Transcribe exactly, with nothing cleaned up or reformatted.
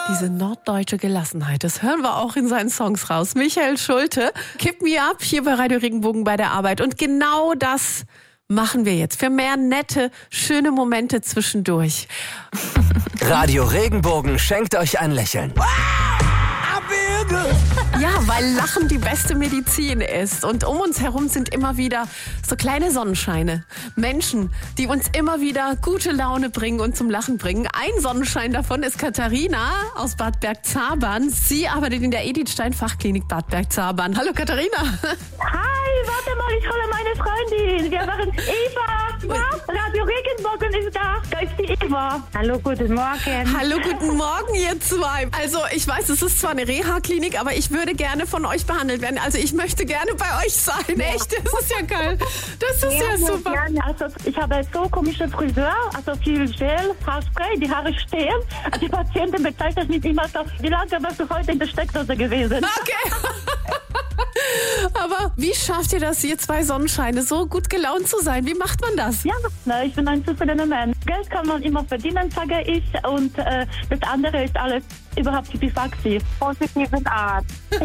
Diese norddeutsche Gelassenheit, das hören wir auch in seinen Songs raus. Michael Schulte, Kipp Me Up hier bei Radio Regenbogen bei der Arbeit. Und genau das machen wir jetzt für mehr nette, schöne Momente zwischendurch. Radio Regenbogen schenkt euch ein Lächeln. Ja, weil Lachen die beste Medizin ist. Und um uns herum sind immer wieder so kleine Sonnenscheine. Menschen, die uns immer wieder gute Laune bringen und zum Lachen bringen. Ein Sonnenschein davon ist Katharina aus Bad Bergzabern. Sie arbeitet in der Edith Stein Fachklinik Bad Bergzabern. Hallo Katharina. Hi, warte mal, ich hole meine Freundin. Wir waren Eva. Ja, Radio Regenbogen ist da. Da ist die Eva. Hallo, guten Morgen. Hallo, guten Morgen, ihr zwei. Also ich weiß, es ist zwar eine Reha-Klinik, aber ich würde gerne von euch behandelt werden. Also ich möchte gerne bei euch sein. Ja. Echt, das ist ja geil. Das ist ja, ja super. Gerne. Also ich habe so komische Friseur, also viel Gel, Haarspray, die Haare stehen. Also die Patientin bezeichnet mich immer so, wie lange warst du heute in der Steckdose gewesen? Okay. Aber wie schafft ihr das, ihr zwei Sonnenscheine, so gut gelaunt zu sein? Wie macht man das? Ja, na, ich bin ein zufriedener Mensch. Geld kann man immer verdienen, sage ich. Und äh, das andere ist alles überhaupt die Faxi. Positiven Art.